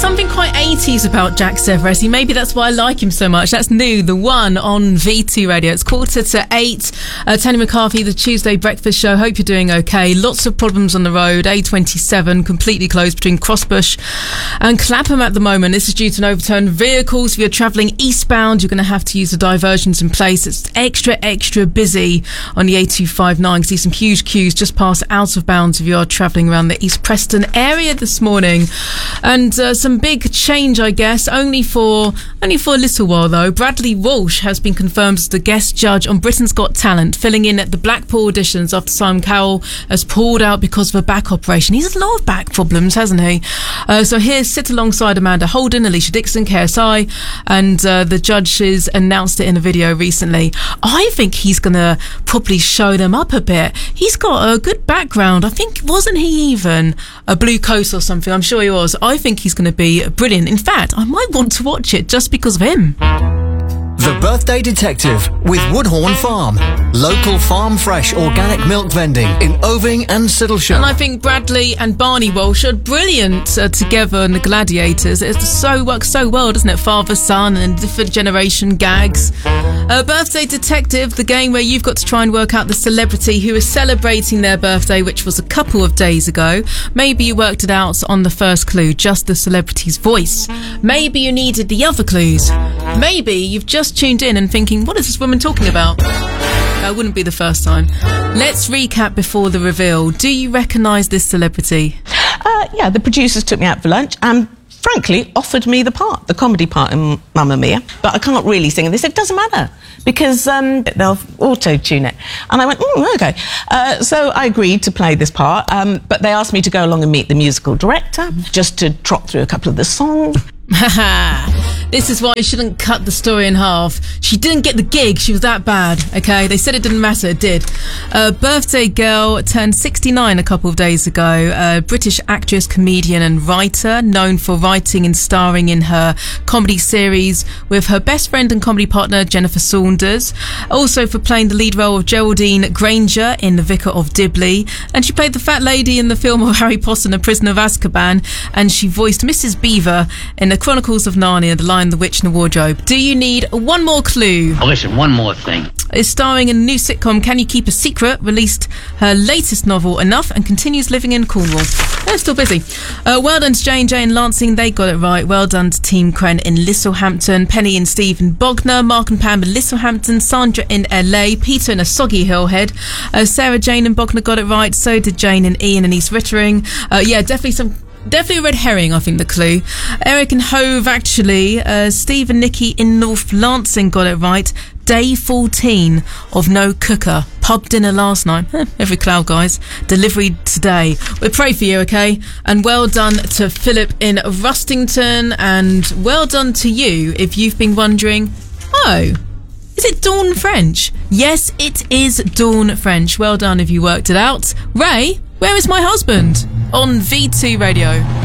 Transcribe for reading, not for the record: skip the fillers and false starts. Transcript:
something quite 80s about Jack Severest. Maybe that's why I like him so much. That's New, The One on V2 Radio. It's 7:45. Tony McCarthy, the Tuesday Breakfast Show. Hope you're doing okay. Lots of problems on the road. A27 completely closed between Crossbush and Clapham at the moment. This is due to an overturned vehicles. If you're travelling eastbound, you're going to have to use the diversions in place. It's extra busy on the A259. See some huge queues just past out of bounds if you're travelling around the East Preston area this morning. And some big change, I guess, only for a little while though. Bradley Walsh has been confirmed as the guest judge on Britain's Got Talent, filling in at the Blackpool auditions after Simon Cowell has pulled out because of a back operation. He's had a lot of back problems, hasn't he? So here, sit alongside Amanda Holden, Alicia Dixon, KSI, and the judges announced it in a video recently. I think he's going to probably show them up a bit. He's got a good background. I think, wasn't he even a Blue Coast or something? I'm sure he was. I think he's going to be brilliant. In fact, I might want to watch it just because of him. The Birthday Detective with Woodhorn Farm. Local farm fresh organic milk vending in Oving and Siddlesham. And I think Bradley and Barney Walsh are brilliant together in The Gladiators. It works so well, doesn't it? Father, son and different generation gags. Birthday Detective, the game where you've got to try and work out the celebrity who is celebrating their birthday, which was a couple of days ago. Maybe you worked it out on the first clue, just the celebrity's voice. Maybe you needed the other clues. Maybe you've just tuned in and thinking, what is this woman talking about? That wouldn't be the first time. Let's recap before the reveal. Do you recognise this celebrity? Yeah, the producers took me out for lunch and frankly offered me the comedy part in Mamma Mia, but I can't really sing. And they said, it doesn't matter because they'll auto-tune it. And I went, okay. So I agreed to play this part, but they asked me to go along and meet the musical director just to trot through a couple of the songs. This is why you shouldn't cut the story in half. She didn't get the gig. She was that bad, okay? They said it didn't matter. It did. Birthday girl turned 69 a couple of days ago. British actress, comedian and writer, known for writing and starring in her comedy series with her best friend and comedy partner, Jennifer Saunders. Also for playing the lead role of Geraldine Granger in The Vicar of Dibley. And she played the fat lady in the film of Harry Potter and the Prisoner of Azkaban. And she voiced Mrs. Beaver in The Chronicles of Narnia, The Lion, the Witch and the Wardrobe. Do you need one more clue? Oh, listen, one more thing. Is starring in a new sitcom, Can You Keep a Secret? Released her latest novel, Enough, and continues living in Cornwall. They're still busy. Well done to J&J in Lancing, they got it right. Well done to Team Cren in Littlehampton, Penny and Steve in Bognor, Mark and Pam in Littlehampton, Sandra in LA, Peter in a soggy Hillhead, Sarah Jane in Bognor got it right, so did Jane and Ian in East Rittering. Definitely a red herring, I think, the clue. Eric and Hove, actually. Steve and Nikki in North Lancing got it right. Day 14 of No Cooker. Pub dinner last night. Every cloud, guys. Delivery today. We pray for you, okay? And well done to Philip in Rustington. And well done to you if you've been wondering, is it Dawn French? Yes, it is Dawn French. Well done if you worked it out. Ray, where is my husband? On V2 Radio.